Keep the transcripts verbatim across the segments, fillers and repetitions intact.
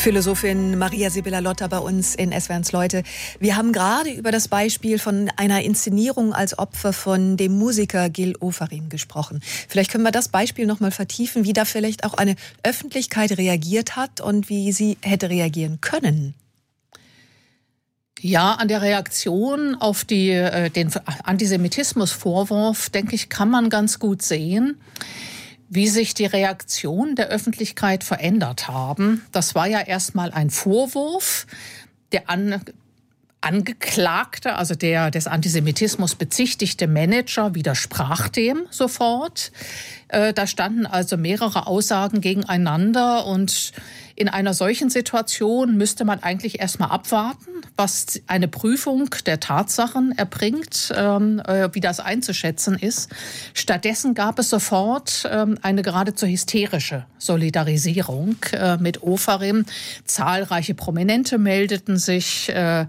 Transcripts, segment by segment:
Philosophin Maria Sibylla Lotter bei uns in S W R eins Leute. Wir haben gerade über das Beispiel von einer Inszenierung als Opfer von dem Musiker Gil Ofarim gesprochen. Vielleicht können wir das Beispiel noch mal vertiefen, wie da vielleicht auch eine Öffentlichkeit reagiert hat und wie sie hätte reagieren können. Ja, an der Reaktion auf die, äh, den Antisemitismusvorwurf, denke ich, kann man ganz gut sehen, wie sich die Reaktion der Öffentlichkeit verändert haben. Das war ja erstmal ein Vorwurf. Der An- Angeklagte, also der des Antisemitismus bezichtigte Manager, widersprach dem sofort. Äh, da standen also mehrere Aussagen gegeneinander und in einer solchen Situation müsste man eigentlich erstmal abwarten, was eine Prüfung der Tatsachen erbringt, ähm, äh, wie das einzuschätzen ist. Stattdessen gab es sofort ähm, eine geradezu hysterische Solidarisierung äh, mit Ofarim. Zahlreiche Prominente meldeten sich, äh,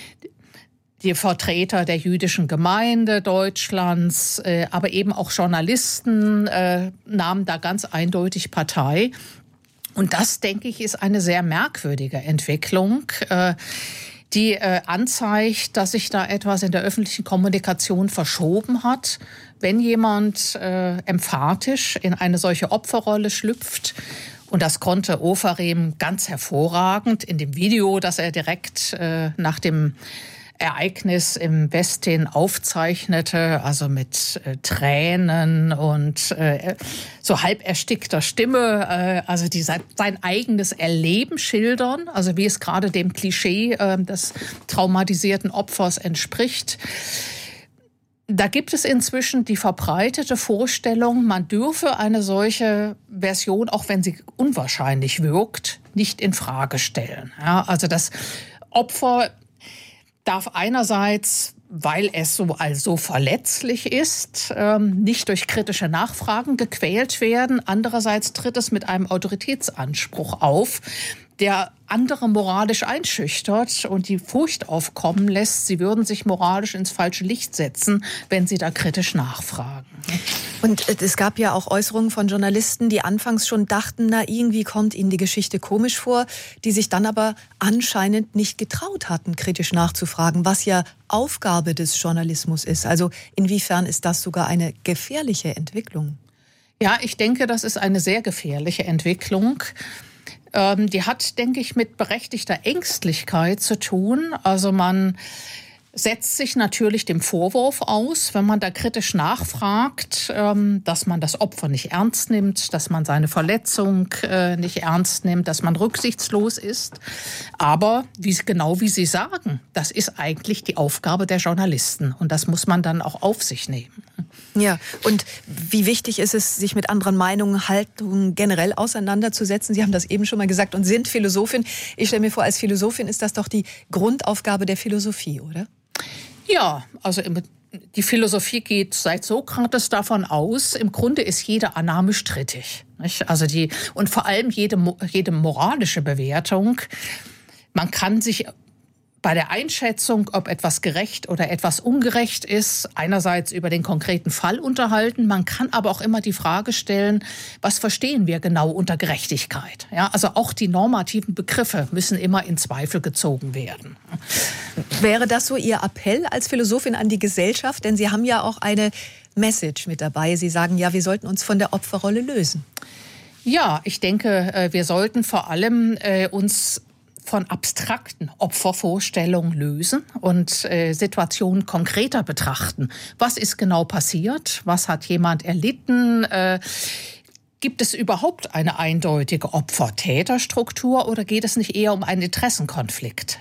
die Vertreter der jüdischen Gemeinde Deutschlands, äh, aber eben auch Journalisten äh, nahmen da ganz eindeutig Partei. Und das, denke ich, ist eine sehr merkwürdige Entwicklung, äh, die äh, anzeigt, dass sich da etwas in der öffentlichen Kommunikation verschoben hat. Wenn jemand äh, emphatisch in eine solche Opferrolle schlüpft, und das konnte Ofarim ganz hervorragend in dem Video, das er direkt äh, nach dem Ereignis im Westin aufzeichnete, also mit äh, Tränen und äh, so halb erstickter Stimme, äh, also die sein, sein eigenes Erleben schildern, also wie es gerade dem Klischee äh, des traumatisierten Opfers entspricht. Da gibt es inzwischen die verbreitete Vorstellung, man dürfe eine solche Version, auch wenn sie unwahrscheinlich wirkt, nicht in Frage stellen. Ja, also das Opfer darf einerseits, weil es so also verletzlich ist, nicht durch kritische Nachfragen gequält werden. Andererseits tritt es mit einem Autoritätsanspruch auf, der andere moralisch einschüchtert und die Furcht aufkommen lässt, sie würden sich moralisch ins falsche Licht setzen, wenn sie da kritisch nachfragen. Und es gab ja auch Äußerungen von Journalisten, die anfangs schon dachten, na, irgendwie kommt ihnen die Geschichte komisch vor, die sich dann aber anscheinend nicht getraut hatten, kritisch nachzufragen, was ja Aufgabe des Journalismus ist. Also inwiefern ist das sogar eine gefährliche Entwicklung? Ja, ich denke, das ist eine sehr gefährliche Entwicklung. Ähm, die hat, denke ich, mit berechtigter Ängstlichkeit zu tun. Also man setzt sich natürlich dem Vorwurf aus, wenn man da kritisch nachfragt, ähm, dass man das Opfer nicht ernst nimmt, dass man seine Verletzung äh, nicht ernst nimmt, dass man rücksichtslos ist. Aber wie, genau wie Sie sagen, das ist eigentlich die Aufgabe der Journalisten. Und das muss man dann auch auf sich nehmen. Ja, und wie wichtig ist es, sich mit anderen Meinungen, Haltungen generell auseinanderzusetzen? Sie haben das eben schon mal gesagt und sind Philosophin. Ich stelle mir vor, als Philosophin ist das doch die Grundaufgabe der Philosophie, oder? Ja, also die Philosophie geht seit Sokrates davon aus, im Grunde ist jede Annahme strittig. Nicht? Also die, und vor allem jede, jede moralische Bewertung. Man kann sich bei der Einschätzung, ob etwas gerecht oder etwas ungerecht ist, einerseits über den konkreten Fall unterhalten. Man kann aber auch immer die Frage stellen, was verstehen wir genau unter Gerechtigkeit? Ja, also auch die normativen Begriffe müssen immer in Zweifel gezogen werden. Wäre das so Ihr Appell als Philosophin an die Gesellschaft? Denn Sie haben ja auch eine Message mit dabei. Sie sagen ja, wir sollten uns von der Opferrolle lösen. Ja, ich denke, wir sollten vor allem uns von abstrakten Opfervorstellungen lösen und äh, Situationen konkreter betrachten. Was ist genau passiert? Was hat jemand erlitten? Äh, Gibt es überhaupt eine eindeutige Opfer-Täter-Struktur oder geht es nicht eher um einen Interessenkonflikt?